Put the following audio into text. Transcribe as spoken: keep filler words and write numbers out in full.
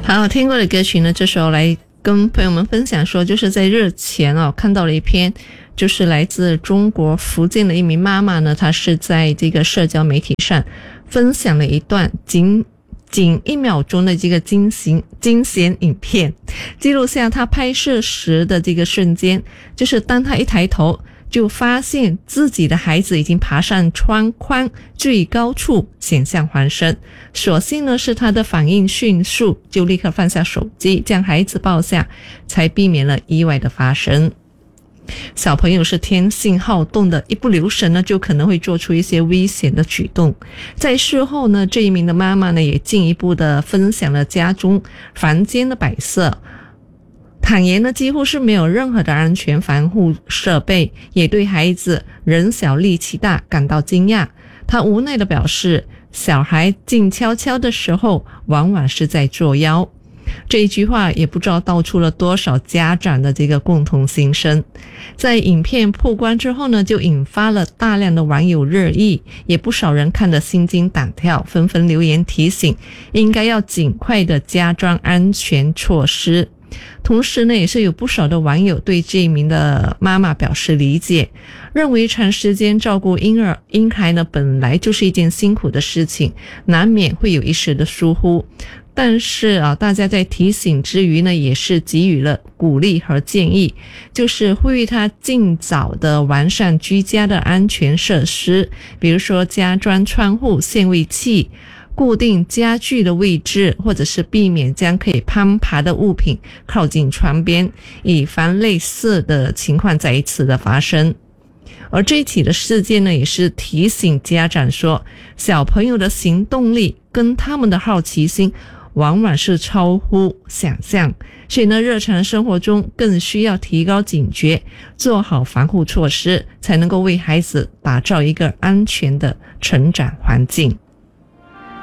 好，听过的歌曲呢，这时候来跟朋友们分享说，就是在日前哦，看到了一篇，就是来自中国福建的一名妈妈呢，她是在这个社交媒体上分享了一段仅仅一秒钟的这个惊险惊险影片，记录下她拍摄时的这个瞬间，就是当她一抬头，就发现自己的孩子已经爬上窗框最高处险象环生，所幸呢是他的反应迅速，就立刻放下手机将孩子抱下，才避免了意外的发生。小朋友是天性好动的，一不留神呢就可能会做出一些危险的举动。在事后呢，这一名的妈妈呢也进一步的分享了家中房间的摆设，坦言呢几乎是没有任何的安全防护设备，也对孩子人小力气大感到惊讶。他无奈地表示，小孩静悄悄的时候往往是在作妖。这一句话也不知道道出了多少家长的这个共同心声。在影片曝光之后呢，就引发了大量的网友热议，也不少人看得心惊胆跳，纷纷留言提醒应该要尽快的加装安全措施。同时呢，也是有不少的网友对这一名的妈妈表示理解，认为长时间照顾婴儿婴孩呢本来就是一件辛苦的事情，难免会有一时的疏忽。但是啊，大家在提醒之余呢，也是给予了鼓励和建议，就是呼吁他尽早的完善居家的安全设施，比如说加装窗户限位器，固定家具的位置，或者是避免将可以攀爬的物品靠近窗边，以防类似的情况再一次的发生。而这一起的事件呢，也是提醒家长说，小朋友的行动力跟他们的好奇心往往是超乎想象，所以呢，日常生活中更需要提高警觉，做好防护措施，才能够为孩子打造一个安全的成长环境。